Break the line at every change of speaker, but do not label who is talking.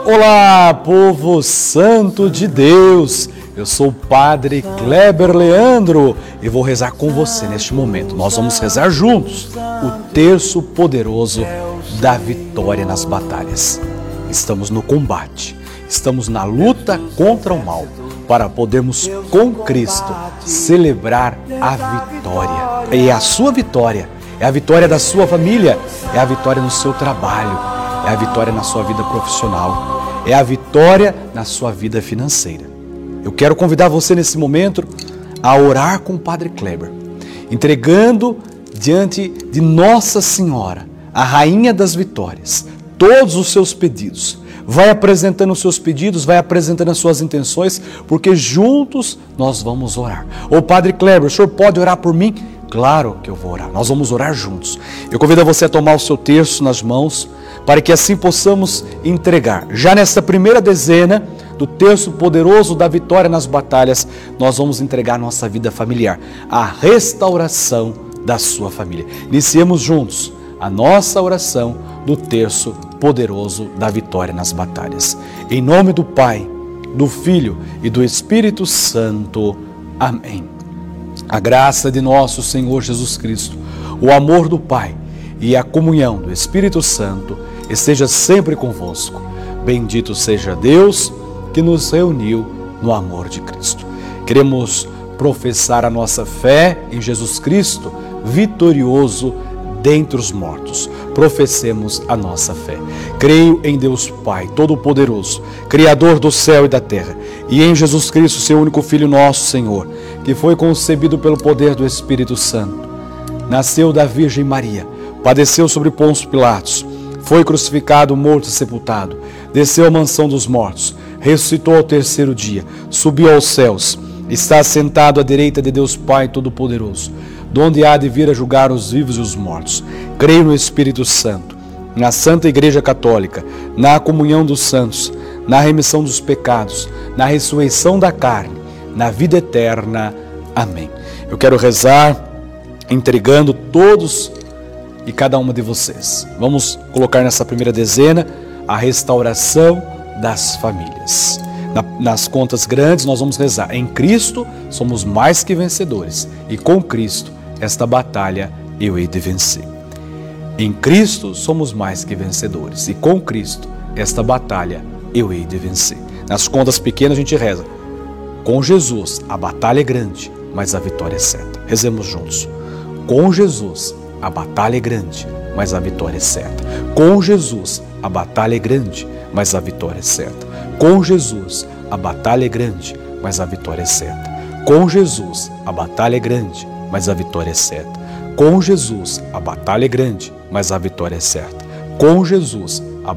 Olá, povo santo de Deus! Eu sou o Padre Kleber Leandro e vou rezar com você neste momento. Nós vamos rezar juntos o terço poderoso da vitória nas batalhas. Estamos no combate, estamos na luta contra o mal, para podermos com Cristo celebrar a vitória. E a sua vitória é a vitória da sua família, é a vitória no seu trabalho, é a vitória na sua vida profissional, é a vitória na sua vida financeira. Eu quero convidar você nesse momento a orar com o Padre Kleber, entregando diante de Nossa Senhora, a Rainha das Vitórias, todos os seus pedidos. Vai apresentando os seus pedidos, vai apresentando as suas intenções, porque juntos nós vamos orar. Ô Padre Kleber, o senhor pode orar por mim? Claro que eu vou orar, nós vamos orar juntos. Eu convido você a tomar o seu terço nas mãos, para que assim possamos entregar. Já nesta primeira dezena do terço poderoso da vitória nas batalhas, nós vamos entregar a nossa vida familiar, a restauração da sua família. Iniciemos juntos a nossa oração do terço poderoso da vitória nas batalhas. Em nome do Pai, do Filho e do Espírito Santo. Amém. A graça de nosso Senhor Jesus Cristo, o amor do Pai e a comunhão do Espírito Santo esteja sempre convosco. Bendito seja Deus que nos reuniu no amor de Cristo. Queremos professar a nossa fé em Jesus Cristo, vitorioso dentre os mortos. Professemos a nossa fé. Creio em Deus Pai Todo-Poderoso, Criador do céu e da terra, e em Jesus Cristo, seu único Filho, nosso Senhor, que foi concebido pelo poder do Espírito Santo. Nasceu da Virgem Maria, padeceu sobre Pôncio Pilatos, foi crucificado, morto e sepultado, desceu à mansão dos mortos, ressuscitou ao terceiro dia, subiu aos céus, está sentado à direita de Deus Pai Todo-Poderoso, donde há de vir a julgar os vivos e os mortos. Creio no Espírito Santo, na Santa Igreja Católica, na comunhão dos santos, na remissão dos pecados, na ressurreição da carne, na vida eterna. Amém. Eu quero rezar entregando todos e cada uma de vocês. Vamos colocar nessa primeira dezena a restauração das famílias. Nas contas grandes nós vamos rezar: em Cristo somos mais que vencedores, e com Cristo esta batalha eu hei de vencer. Em Cristo somos mais que vencedores, e com Cristo esta batalha eu hei de vencer. Nas contas pequenas a gente reza: com Jesus a batalha é grande, mas a vitória é certa. Rezemos juntos. Com Jesus a batalha é grande, mas a vitória é certa. Com Jesus a batalha é grande, mas a vitória é certa. Com Jesus a batalha é grande, mas a vitória é certa. Com Jesus a batalha é grande, mas a vitória é certa. Com Jesus a batalha é grande, mas a vitória é certa. Com Jesus